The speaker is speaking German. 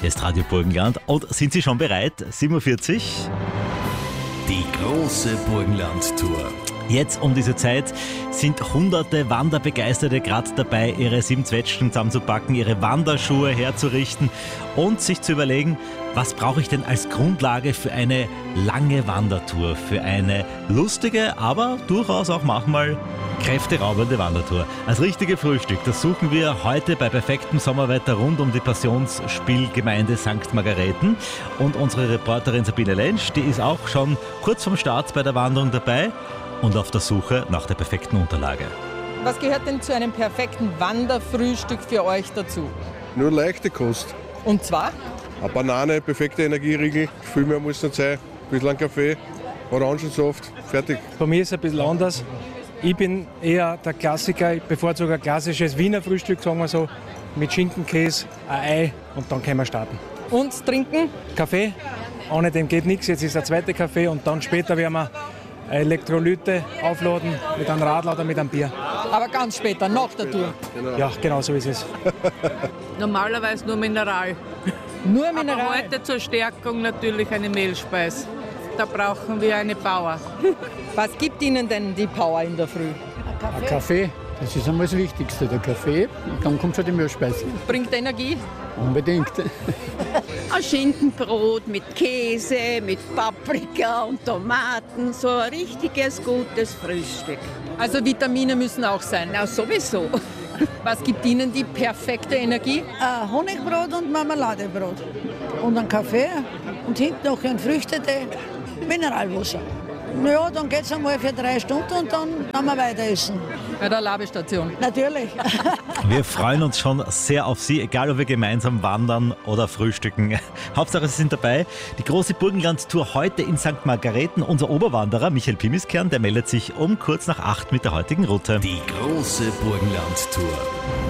Hier ist Radio Burgenland. Und sind Sie schon bereit? 7:40 Uhr. Die große Burgenland-Tour. Jetzt um diese Zeit sind hunderte Wanderbegeisterte gerade dabei, ihre 7 Zwetschgen zusammenzupacken, ihre Wanderschuhe herzurichten und sich zu überlegen, was brauche ich denn als Grundlage für eine lange Wandertour, für eine lustige, aber durchaus auch manchmal kräfteraubende Wandertour. Als richtige Frühstück, das suchen wir heute bei perfektem Sommerwetter rund um die Passionsspielgemeinde St. Margareten. Und unsere Reporterin Sabine Lentsch, die ist auch schon kurz vorm Start bei der Wanderung dabei und auf der Suche nach der perfekten Unterlage. Was gehört denn zu einem perfekten Wanderfrühstück für euch dazu? Nur leichte Kost. Und zwar? Eine Banane, perfekte Energieriegel, viel mehr muss nicht sein. Ein bisschen Kaffee, Orangensaft, fertig. Bei mir ist es ein bisschen anders. Ich bin eher der Klassiker, ich bevorzuge ein klassisches Wiener Frühstück, sagen wir so, mit Schinken, Käse, ein Ei und dann können wir starten. Und trinken? Kaffee, ohne dem geht nichts, jetzt ist der zweite Kaffee und dann später werden wir Elektrolyte aufladen mit einem Radler oder mit einem Bier. Aber ganz später, nach der Tour. Ja, genau so ist es. Normalerweise nur Mineral. Nur Mineral? Aber heute zur Stärkung natürlich eine Mehlspeise. Da brauchen wir eine Power. Was gibt Ihnen denn die Power in der Früh? Ein Kaffee, das ist einmal das Wichtigste, der Kaffee. Und dann kommt schon die Mehlspeise. Bringt Energie? Unbedingt. Ein Schinkenbrot mit Käse, mit Paprika und Tomaten. So ein richtiges, gutes Frühstück. Also Vitamine müssen auch sein. Na, sowieso. Was gibt Ihnen die perfekte Energie? Honigbrot und Marmeladebrot. Und ein Kaffee und hinten noch ein Früchtetee, Mineralwasser. Ja, dann geht es einmal für 3 Stunden und dann kann man weiter essen. Bei der Labestation. Natürlich. Wir freuen uns schon sehr auf Sie, egal ob wir gemeinsam wandern oder frühstücken. Hauptsache, Sie sind dabei. Die große Burgenland-Tour heute in St. Margareten. Unser Oberwanderer Michael Pimiskern, der meldet sich um kurz nach 8 mit der heutigen Route. Die große Burgenland-Tour.